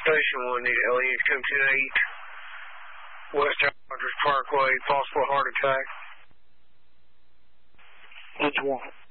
Station 1, need LE to come to 8 West Rogers Parkway, possible heart attack. What'd you want?